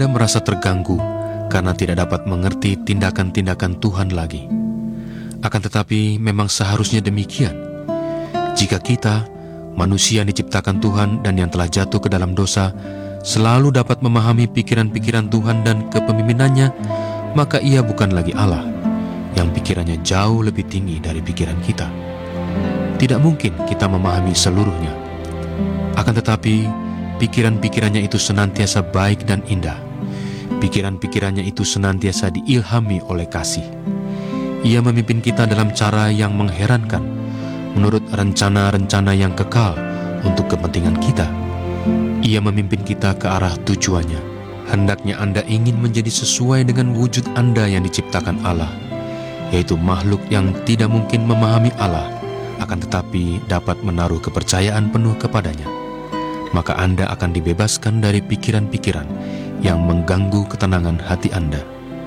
merasa terganggu karena tidak dapat mengerti tindakan-tindakan Tuhan lagi. Akan tetapi memang seharusnya demikian. Jika kita, manusia yang diciptakan Tuhan dan yang telah jatuh ke dalam dosa, selalu dapat memahami pikiran-pikiran Tuhan dan kepemimpinannya, maka Ia bukan lagi Allah, yang pikirannya jauh lebih tinggi dari pikiran kita. Tidak mungkin kita memahami seluruhnya. Akan tetapi, pikiran-pikirannya itu senantiasa baik dan indah. Pikiran-pikirannya itu senantiasa diilhami oleh kasih. Ia memimpin kita dalam cara yang mengherankan, menurut rencana-rencana yang kekal untuk kepentingan kita. Ia memimpin kita ke arah tujuannya. Hendaknya Anda ingin menjadi sesuai dengan wujud Anda yang diciptakan Allah, yaitu makhluk yang tidak mungkin memahami Allah, akan tetapi dapat menaruh kepercayaan penuh kepadanya. Maka Anda akan dibebaskan dari pikiran-pikiran yang mengganggu ketenangan hati Anda.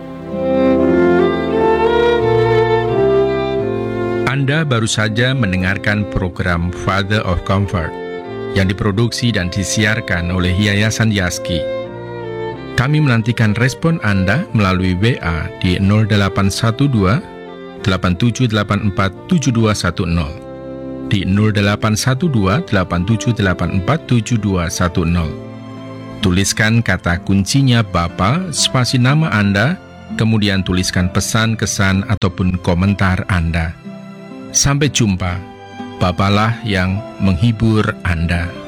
Anda baru saja mendengarkan program Father of Comfort yang diproduksi dan disiarkan oleh Yayasan Yaski. Kami menantikan respon Anda melalui WA di 0812 8784 7210, di 0812 8784 7210. Tuliskan kata kuncinya Bapa, spasi nama Anda, kemudian tuliskan pesan, kesan, ataupun komentar Anda. Sampai jumpa. Bapalah yang menghibur Anda.